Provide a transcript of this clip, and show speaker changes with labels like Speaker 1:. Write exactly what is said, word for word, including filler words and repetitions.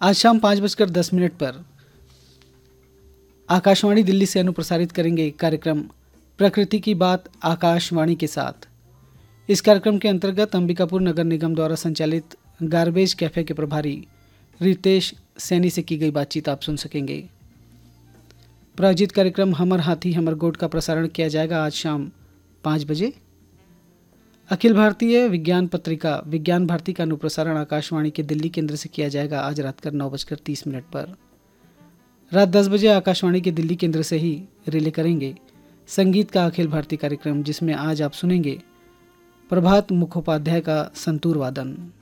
Speaker 1: आज शाम पाँच बजकर दस मिनट पर आकाशवाणी दिल्ली से अनुप्रसारित करेंगे कार्यक्रम प्रकृति की बात आकाशवाणी के साथ। इस कार्यक्रम के अंतर्गत अंबिकापुर नगर निगम द्वारा संचालित गार्बेज कैफे के प्रभारी रितेश सैनी से की गई बातचीत आप सुन सकेंगे। प्रायोजित कार्यक्रम हमर हाथी हमर गोठ का प्रसारण किया जाएगा आज शाम पाँच बजे। अखिल भारतीय विज्ञान पत्रिका विज्ञान भारती का अनुप्रसारण आकाशवाणी के दिल्ली केंद्र से किया जाएगा आज रात कर नौ बजकर तीस मिनट पर। रात दस बजे आकाशवाणी के दिल्ली केंद्र से ही रिले करेंगे संगीत का अखिल भारतीय कार्यक्रम, जिसमें आज आप सुनेंगे प्रभात मुखोपाध्याय का संतूर वादन।